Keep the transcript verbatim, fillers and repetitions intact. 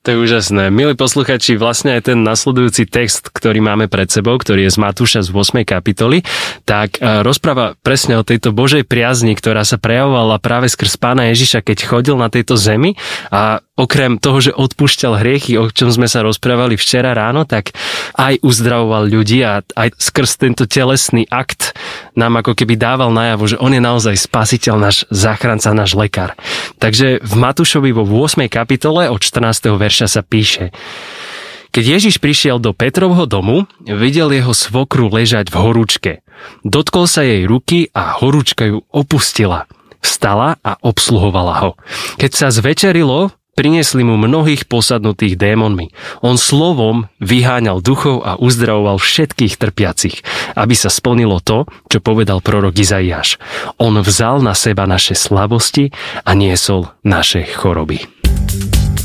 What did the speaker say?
To je úžasné. Milí posluchači, vlastne aj ten nasledujúci text, ktorý máme pred sebou, ktorý je z Matúša z ôsmej kapitoly, tak rozpráva presne o tejto Božej priazni, ktorá sa prejavovala práve skrz Pána Ježiša, keď chodil na tejto zemi, a okrem toho, že odpúšťal hriechy, o čom sme sa rozprávali včera ráno, tak aj uzdravoval ľudí a aj skrz tento telesný akt nám ako keby dával najavo, že on je naozaj spasiteľ, náš záchranca, náš lekár. Takže v Matúšovi vo ôsmej kapitole od štrnásteho verša sa píše: Keď Ježiš prišiel do Petrovho domu, videl jeho svokru ležať v horúčke. Dotkol sa jej ruky a horúčka ju opustila. Vstala a obsluhovala ho. Keď sa zvečerilo, priniesli mu mnohých posadnutých démonmi. On slovom vyháňal duchov a uzdravoval všetkých trpiacich, aby sa splnilo to, čo povedal prorok Izaiáš. On vzal na seba naše slabosti a niesol naše choroby.